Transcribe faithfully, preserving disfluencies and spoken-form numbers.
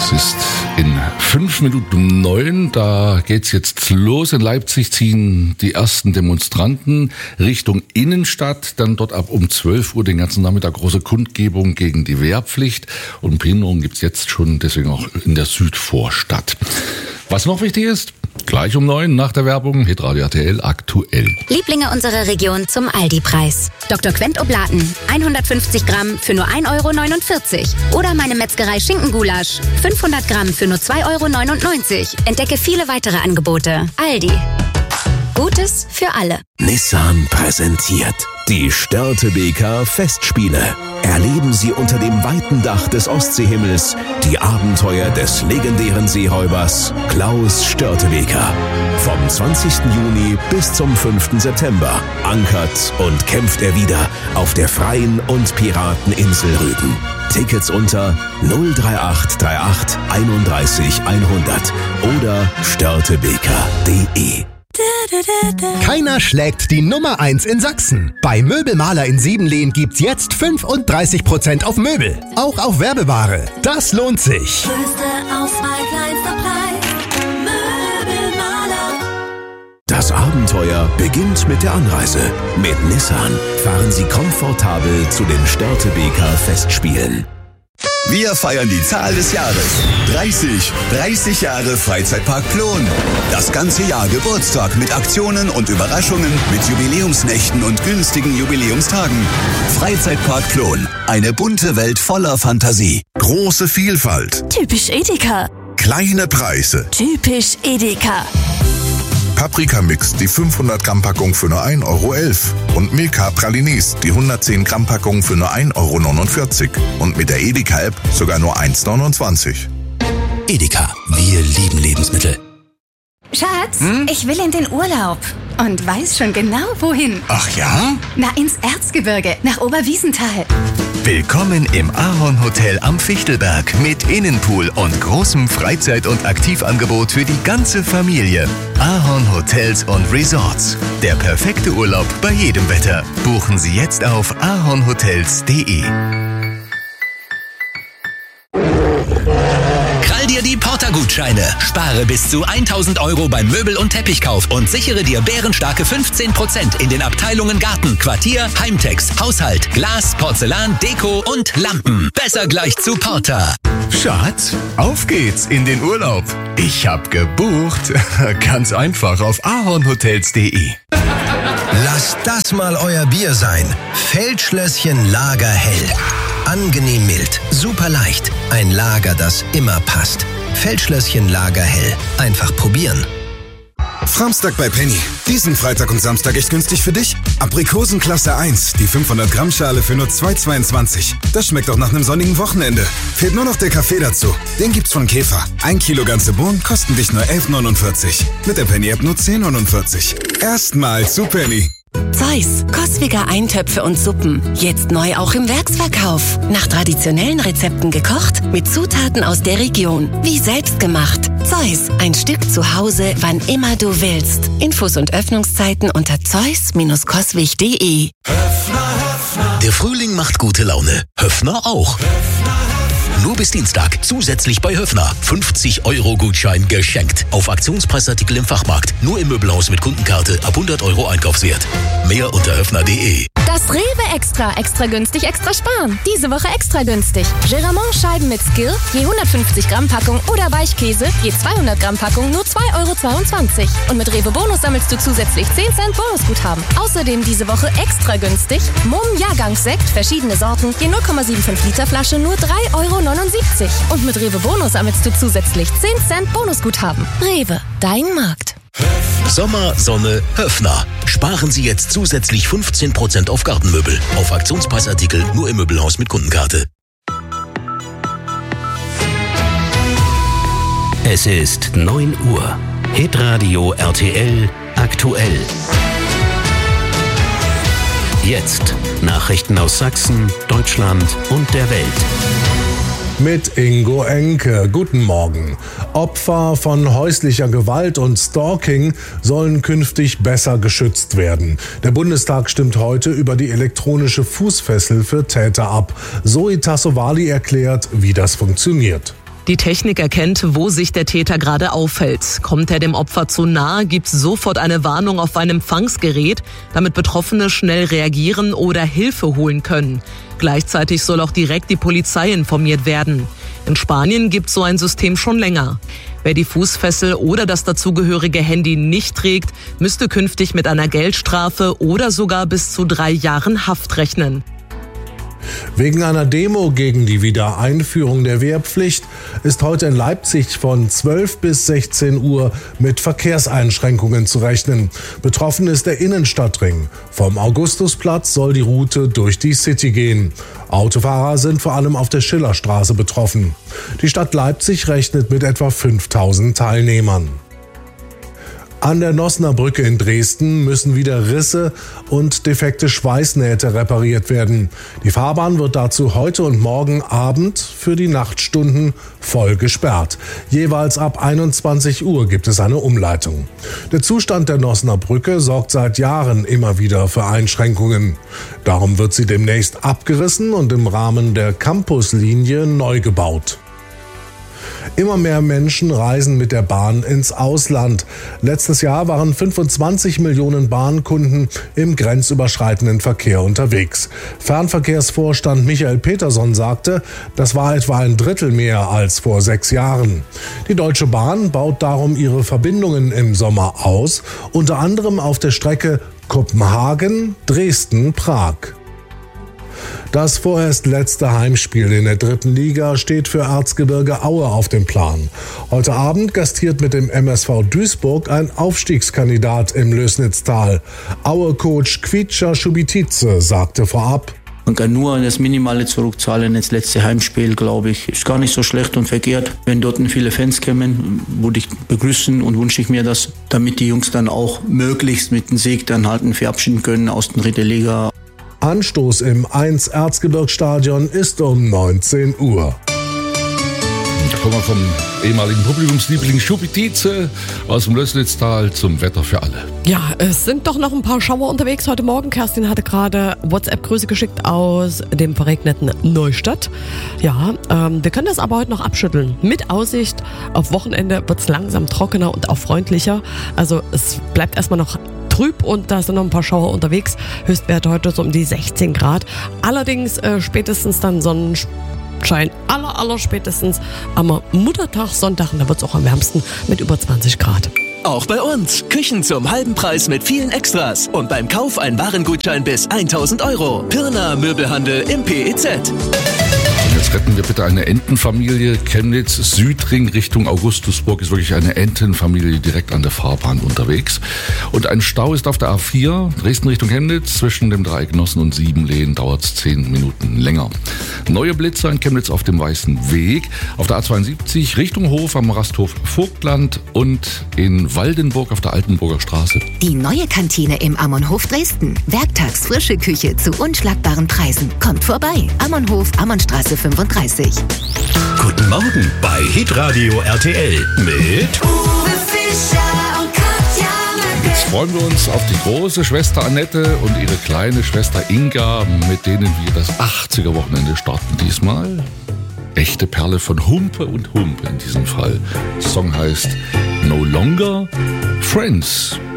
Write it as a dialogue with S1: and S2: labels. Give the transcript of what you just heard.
S1: Es ist in fünf Minuten um neun, da geht's jetzt los. In Leipzig ziehen die ersten Demonstranten Richtung Innenstadt. Dann dort ab um zwölf Uhr den ganzen Nachmittag große Kundgebung gegen die Wehrpflicht. Und Behinderung gibt's jetzt schon, deswegen auch in der Südvorstadt. Was noch wichtig ist, gleich um neun nach der Werbung, Hitradio R T L aktuell.
S2: Lieblinge unserer Region zum Aldi-Preis. Doktor Quent Oblaten, hundertfünfzig Gramm für nur ein Euro neunundvierzig. Oder meine Metzgerei Schinkengulasch, fünfhundert Gramm für nur zwei Euro neunundneunzig. Entdecke viele weitere Angebote. Aldi. Gutes für alle.
S3: Nissan präsentiert die Störtebeker Festspiele. Erleben Sie unter dem weiten Dach des Ostseehimmels die Abenteuer des legendären Seeräubers Klaus Störtebeker. Vom zwanzigsten Juni bis zum fünften September ankert und kämpft er wieder auf der freien und Pirateninsel Rügen. Tickets unter null drei acht drei acht einunddreißig hundert oder störtebeker punkt de.
S4: Keiner schlägt die Nummer eins in Sachsen. Bei Möbelmaler in Siebenlehn gibt's jetzt fünfunddreißig Prozent auf Möbel. Auch auf Werbeware. Das lohnt sich.
S5: Größte Auswahl, kleinster Preis. Möbelmaler.
S3: Das Abenteuer beginnt mit der Anreise. Mit Nissan fahren Sie komfortabel zu den Störtebeker Festspielen.
S6: Wir feiern die Zahl des Jahres. dreißig. dreißig Jahre Freizeitpark Plon. Das ganze Jahr Geburtstag mit Aktionen und Überraschungen, mit Jubiläumsnächten und günstigen Jubiläumstagen. Freizeitpark Plon. Eine bunte Welt voller Fantasie.
S7: Große Vielfalt.
S5: Typisch Edeka.
S7: Kleine Preise.
S5: Typisch Edeka.
S7: Paprika-Mix, die fünfhundert Gramm Packung für nur ein Euro elf. Und Milka Pralinis, die hundertzehn Gramm Packung für nur ein Euro neunundvierzig. Und mit der Edeka-App sogar nur eins neunundzwanzig.
S3: Edeka, wir lieben Lebensmittel.
S8: Schatz, hm? ich will in den Urlaub. Und weiß schon genau, wohin.
S7: Ach ja?
S8: Na, ins Erzgebirge, nach Oberwiesenthal.
S9: Willkommen im Ahorn Hotel am Fichtelberg mit Innenpool und großem Freizeit- und Aktivangebot für die ganze Familie. Ahorn Hotels und Resorts. Der perfekte Urlaub bei jedem Wetter. Buchen Sie jetzt auf ahornhotels punkt de.
S10: Krall dir die Porter-Gutscheine. Spare bis zu tausend Euro beim Möbel- und Teppichkauf und sichere dir bärenstarke fünfzehn Prozent in den Abteilungen Garten, Quartier, Heimtex, Haushalt, Glas, Porzellan, Deko und Lampen. Besser gleich zu Porter.
S9: Schatz, auf geht's in den Urlaub. Ich hab gebucht. Ganz einfach auf ahornhotels punkt de.
S11: Lasst das mal euer Bier sein. Feldschlösschen Lager Hell. Angenehm mild, super leicht. Ein Lager, das immer passt. Feldschlösschen Lager Hell. Einfach probieren.
S12: Framstag bei Penny. Diesen Freitag und Samstag echt günstig für dich. Aprikosen Klasse eins, die fünfhundert Gramm Schale für nur zwei Euro zweiundzwanzig. Das schmeckt auch nach einem sonnigen Wochenende. Fehlt nur noch der Kaffee dazu. Den gibt's von Käfer. Ein Kilo ganze Bohnen kosten dich nur elf Euro neunundvierzig. Mit der Penny-App nur zehn Euro neunundvierzig. Erstmal zu Penny.
S13: Zeus, koswige Eintöpfe und Suppen. Jetzt neu auch im Werksverkauf. Nach traditionellen Rezepten gekocht, mit Zutaten aus der Region. Wie selbst gemacht. Zeus, ein Stück zu Hause, wann immer du willst. Infos und Öffnungszeiten unter zeus Bindestrich koswig punkt de.
S3: Der Frühling macht gute Laune. Höffner auch. Nur bis Dienstag zusätzlich bei Höffner. fünfzig Euro Gutschein geschenkt. Auf Aktionspreisartikel im Fachmarkt. Nur im Möbelhaus mit Kundenkarte ab hundert Euro Einkaufswert. Mehr unter höffner punkt de.
S14: Das Rewe Extra. Extra günstig, extra sparen. Diese Woche extra günstig. Geramont Scheiben mit Skill, je hundertfünfzig Gramm Packung oder Weichkäse, je zweihundert Gramm Packung nur zwei Euro zweiundzwanzig. Und mit Rewe Bonus sammelst du zusätzlich zehn Cent Bonusguthaben. Außerdem diese Woche extra günstig. Mumm Jahrgangssekt, verschiedene Sorten, je null Komma fünfundsiebzig Liter Flasche nur drei Euro neunundsiebzig. Und mit Rewe Bonus sammelst du zusätzlich zehn Cent Bonusguthaben. Rewe, dein Markt.
S3: Sommer, Sonne, Höffner. Sparen Sie jetzt zusätzlich fünfzehn Prozent auf Gartenmöbel. Auf Aktionspreisartikel nur im Möbelhaus mit Kundenkarte.
S15: Es ist neun Uhr. Hitradio R T L aktuell. Jetzt Nachrichten aus Sachsen, Deutschland und der Welt.
S16: Mit Ingo Enke. Guten Morgen. Opfer von häuslicher Gewalt und Stalking sollen künftig besser geschützt werden. Der Bundestag stimmt heute über die elektronische Fußfessel für Täter ab. Zoe Tassovali erklärt, wie das funktioniert.
S17: Die Technik erkennt, wo sich der Täter gerade aufhält. Kommt er dem Opfer zu nahe, gibt es sofort eine Warnung auf ein Empfangsgerät, damit Betroffene schnell reagieren oder Hilfe holen können. Gleichzeitig soll auch direkt die Polizei informiert werden. In Spanien gibt es so ein System schon länger. Wer die Fußfessel oder das dazugehörige Handy nicht trägt, müsste künftig mit einer Geldstrafe oder sogar bis zu drei Jahren Haft rechnen.
S16: Wegen einer Demo gegen die Wiedereinführung der Wehrpflicht ist heute in Leipzig von zwölf bis sechzehn Uhr mit Verkehrseinschränkungen zu rechnen. Betroffen ist der Innenstadtring. Vom Augustusplatz soll die Route durch die City gehen. Autofahrer sind vor allem auf der Schillerstraße betroffen. Die Stadt Leipzig rechnet mit etwa fünftausend Teilnehmern. An der Nossener Brücke in Dresden müssen wieder Risse und defekte Schweißnähte repariert werden. Die Fahrbahn wird dazu heute und morgen Abend für die Nachtstunden voll gesperrt. Jeweils ab einundzwanzig Uhr gibt es eine Umleitung. Der Zustand der Nossener Brücke sorgt seit Jahren immer wieder für Einschränkungen. Darum wird sie demnächst abgerissen und im Rahmen der Campuslinie neu gebaut. Immer mehr Menschen reisen mit der Bahn ins Ausland. Letztes Jahr waren fünfundzwanzig Millionen Bahnkunden im grenzüberschreitenden Verkehr unterwegs. Fernverkehrsvorstand Michael Peterson sagte, das war etwa ein Drittel mehr als vor sechs Jahren. Die Deutsche Bahn baut darum ihre Verbindungen im Sommer aus, unter anderem auf der Strecke Kopenhagen, Dresden, Prag. Das vorerst letzte Heimspiel in der dritten Liga steht für Erzgebirge Aue auf dem Plan. Heute Abend gastiert mit dem M S V Duisburg ein Aufstiegskandidat im Lößnitztal. Aue-Coach Kvicha Schubitice sagte vorab:
S18: Man kann nur das Minimale zurückzahlen ins letzte Heimspiel, glaube ich. Ist gar nicht so schlecht und verkehrt. Wenn dort viele Fans kommen, würde ich begrüßen und wünsche ich mir das, damit die Jungs dann auch möglichst mit dem Sieg dann halt verabschieden können aus der dritten Liga.
S16: Anstoß im eins Erzgebirgsstadion ist um neunzehn Uhr.
S1: Da kommen wir vom ehemaligen Publikumsliebling Schubitice aus dem Lößnitztal zum Wetter für alle.
S19: Ja, es sind doch noch ein paar Schauer unterwegs heute Morgen. Kerstin hatte gerade WhatsApp-Grüße geschickt aus dem verregneten Neustadt. Ja, ähm, wir können das aber heute noch abschütteln. Mit Aussicht auf Wochenende wird es langsam trockener und auch freundlicher. Also es bleibt erstmal noch trüb und da sind noch ein paar Schauer unterwegs. Höchstwert heute so um die sechzehn Grad. Allerdings äh, spätestens dann Sonnenschein, aller, aller spätestens am Muttertag, Sonntag, und da wird es auch am wärmsten mit über zwanzig Grad.
S10: Auch bei uns. Küchen zum halben Preis mit vielen Extras. Und beim Kauf ein Warengutschein bis tausend Euro. Pirna Möbelhandel im P E Z.
S1: Jetzt retten wir bitte eine Entenfamilie. Chemnitz Südring Richtung Augustusburg ist wirklich eine Entenfamilie direkt an der Fahrbahn unterwegs. Und ein Stau ist auf der A vier, Dresden Richtung Chemnitz. Zwischen dem Dreieck Nossen und Siebenlehen dauert es zehn Minuten länger. Neue Blitzer in Chemnitz auf dem Weißen Weg. Auf der A zweiundsiebzig Richtung Hof am Rasthof Vogtland und in Waldenburg auf der Altenburger Straße.
S2: Die neue Kantine im Ammonhof Dresden. Werktags frische Küche zu unschlagbaren Preisen. Kommt vorbei. Ammonhof, Ammonnstraße fünfunddreißig.
S15: Guten Morgen bei Hitradio R T L mit
S5: Uwe Fischer und Katja Möcke.
S1: Jetzt freuen wir uns auf die große Schwester Annette und ihre kleine Schwester Inga, mit denen wir das achtziger-Wochenende starten diesmal. Echte Perle von Humpe und Humpe in diesem Fall. Der Song heißt No Longer Friends.